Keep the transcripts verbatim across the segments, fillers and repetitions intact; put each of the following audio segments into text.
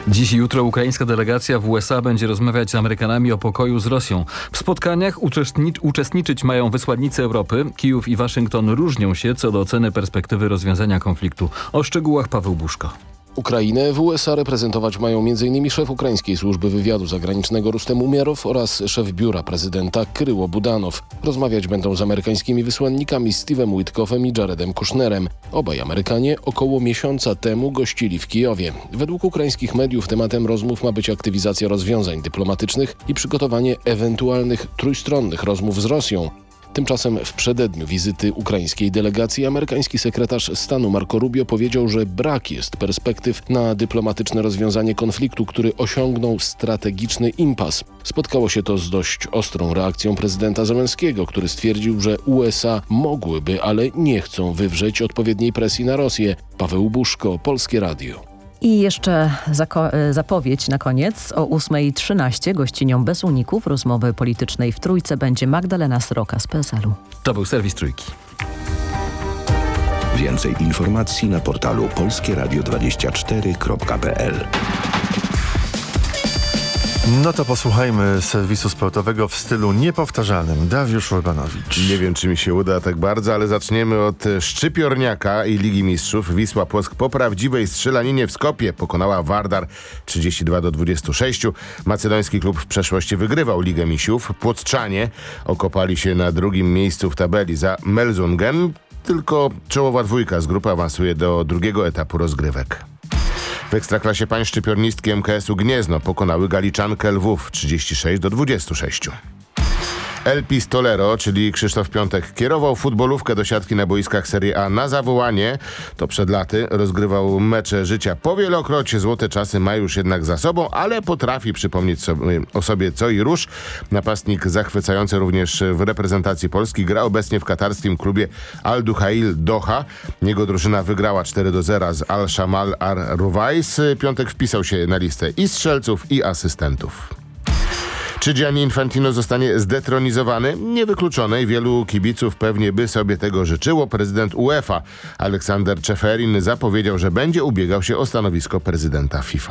Dziś i jutro ukraińska delegacja w U S A będzie rozmawiać z Amerykanami o pokoju z Rosją. W spotkaniach uczestnicz, uczestniczyć mają wysłannicy Europy. Kijów i Waszyngton różnią się co do oceny perspektywy rozwiązania konfliktu. O szczegółach Paweł Buszko. Ukrainę w U S A reprezentować mają między innymi szef ukraińskiej służby wywiadu zagranicznego Rustem Umiarow oraz szef biura prezydenta Kryło Budanow. Rozmawiać będą z amerykańskimi wysłannikami Steve'em Witkoffem i Jaredem Kushnerem. Obaj Amerykanie około miesiąca temu gościli w Kijowie. Według ukraińskich mediów tematem rozmów ma być aktywizacja rozwiązań dyplomatycznych i przygotowanie ewentualnych trójstronnych rozmów z Rosją. Tymczasem w przededniu wizyty ukraińskiej delegacji amerykański sekretarz stanu Marco Rubio powiedział, że brak jest perspektyw na dyplomatyczne rozwiązanie konfliktu, który osiągnął strategiczny impas. Spotkało się to z dość ostrą reakcją prezydenta Zełenskiego, który stwierdził, że U S A mogłyby, ale nie chcą wywrzeć odpowiedniej presji na Rosję. Paweł Buszko, Polskie Radio. I jeszcze zapowiedź na koniec. O ósma trzynaście gościnią bez uników rozmowy politycznej w Trójce będzie Magdalena Sroka z P S L u. To był serwis Trójki. Więcej informacji na portalu polskie radio dwadzieścia cztery kropka p l. No to posłuchajmy serwisu sportowego w stylu niepowtarzalnym. Dariusz Urbanowicz. Nie wiem, czy mi się uda tak bardzo, ale zaczniemy od szczypiorniaka i Ligi Mistrzów. Wisła Płock po prawdziwej strzelaninie w Skopie pokonała Vardar trzydzieści dwa do dwudziestu sześciu. Macedoński klub w przeszłości wygrywał Ligę Misiów. Płockczanie okopali się na drugim miejscu w tabeli za Melsungen. Tylko czołowa dwójka z grupy awansuje do drugiego etapu rozgrywek. W Ekstraklasie pań szczypiornistki M K S u Gniezno pokonały Galiczankę Lwów trzydzieści sześć do dwudziestu sześciu. El Pistolero, czyli Krzysztof Piątek, kierował futbolówkę do siatki na boiskach Serie A na zawołanie. To przed laty rozgrywał mecze życia powielokroć. Złote czasy ma już jednak za sobą, ale potrafi przypomnieć sobie, o sobie co i rusz. Napastnik zachwycający również w reprezentacji Polski gra obecnie w katarskim klubie Al Duhail Doha. Jego drużyna wygrała cztery do zera z Al Shamal Ar Ruwais. Piątek wpisał się na listę i strzelców, i asystentów. Czy Gianni Infantino zostanie zdetronizowany? Niewykluczone i wielu kibiców pewnie by sobie tego życzyło. Prezydent UEFA Aleksander Czeferin zapowiedział, że będzie ubiegał się o stanowisko prezydenta FIFA.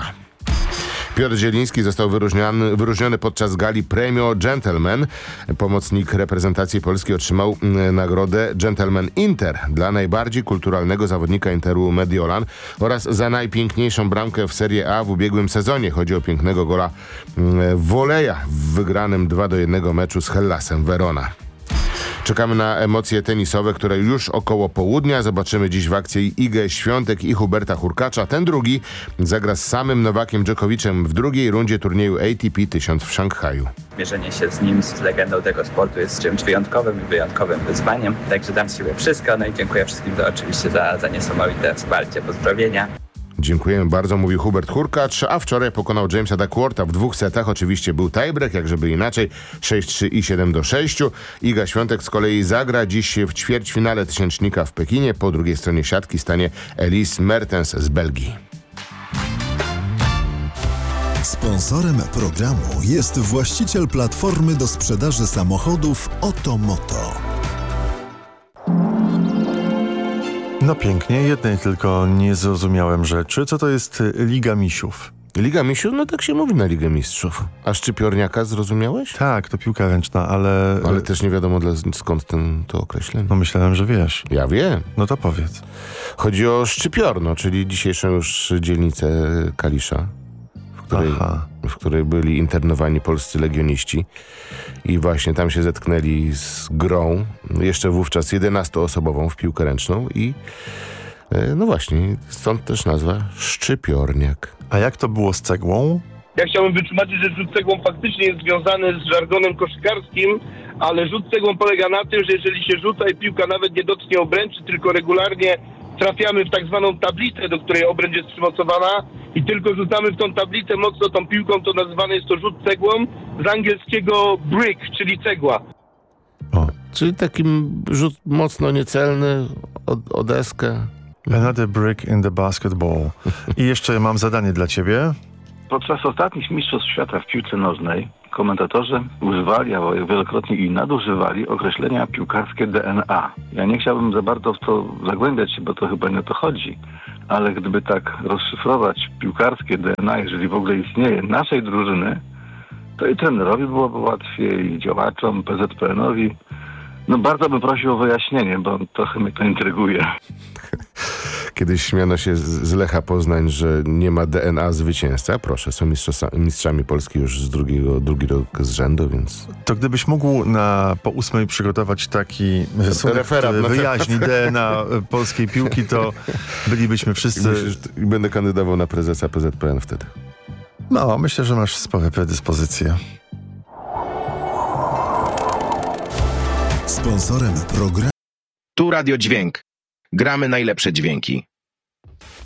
Piotr Zieliński został wyróżniony, wyróżniony podczas gali Premio Gentleman. Pomocnik reprezentacji Polski otrzymał y, nagrodę Gentleman Inter dla najbardziej kulturalnego zawodnika Interu Mediolan oraz za najpiękniejszą bramkę w Serie A w ubiegłym sezonie. Chodzi o pięknego gola y, woleja w wygranym dwa do jednego meczu z Hellasem Verona. Czekamy na emocje tenisowe, które już około południa. Zobaczymy dziś w akcji Igę Świątek i Huberta Hurkacza. Ten drugi zagra z samym Nowakiem Dżokowiczem w drugiej rundzie turnieju A T P tysiąc w Szanghaju. Mierzenie się z nim, z legendą tego sportu jest czymś wyjątkowym i wyjątkowym wyzwaniem. Także dam z siebie wszystko. No i dziękuję wszystkim za, oczywiście za, za niesamowite wsparcie. Pozdrowienia. Dziękujemy bardzo, mówił Hubert Hurkacz, a wczoraj pokonał Jamesa Duckwortha w dwóch setach. Oczywiście był tiebreak, jak żeby inaczej, sześć trzy i siedem do sześciu. Iga Świątek z kolei zagra dziś w ćwierćfinale tysięcznika w Pekinie. Po drugiej stronie siatki stanie Elise Mertens z Belgii. Sponsorem programu jest właściciel platformy do sprzedaży samochodów Otomoto. No pięknie, jednej tylko nie zrozumiałem rzeczy. Co to jest Liga Misiów? Liga Misiów? No tak się mówi na Ligę Mistrzów. A szczypiorniaka zrozumiałeś? Tak, to piłka ręczna, ale... Ale też nie wiadomo dla, skąd ten, to określenie. No myślałem, że wiesz. Ja wiem. No to powiedz. Chodzi o Szczypiorno, czyli dzisiejszą już dzielnicę Kalisza, w której, w której byli internowani polscy legioniści. I właśnie tam się zetknęli z grą, jeszcze wówczas jedenastoosobową w piłkę ręczną i no właśnie, stąd też nazwa Szczypiorniak. A jak to było z cegłą? Ja chciałbym wytłumaczyć, że rzut cegłą faktycznie jest związany z żargonem koszykarskim, ale rzut cegłą polega na tym, że jeżeli się rzuca i piłka nawet nie dotknie obręczy, tylko regularnie trafiamy w tak zwaną tablicę, do której obręcz jest przymocowana i tylko rzucamy w tą tablicę mocno tą piłką, to nazywane jest to rzut cegłą, z angielskiego brick, czyli cegła. O, czyli taki rzut mocno niecelny o, o deskę. Another brick in the basketball. I jeszcze mam zadanie dla ciebie. Podczas ostatnich Mistrzostw Świata w piłce nożnej komentatorzy używali, a wielokrotnie i nadużywali określenia piłkarskie D N A. Ja nie chciałbym za bardzo w to zagłębiać się, bo to chyba nie o to chodzi. ale gdyby tak rozszyfrować piłkarskie D N A, jeżeli w ogóle istnieje, naszej drużyny, to i trenerowi byłoby łatwiej, i działaczom, P Z P N-owi. No bardzo bym prosił o wyjaśnienie, bo trochę mnie to intryguje. Kiedyś śmiano się z, z Lecha Poznań, że nie ma D N A zwycięzca. Proszę, są mistrzosa- mistrzami Polski już z drugiego, drugi rok z rzędu, więc... To gdybyś mógł na po ósmej przygotować taki rysunek, Referat który na wyjaśni D N A polskiej piłki, to bylibyśmy wszyscy... Myślisz, że będę kandydował na prezesa P Z P N wtedy. No, myślę, że masz spore predyspozycje. Sponsorem programu Tu Radio Dźwięk. Gramy najlepsze dźwięki.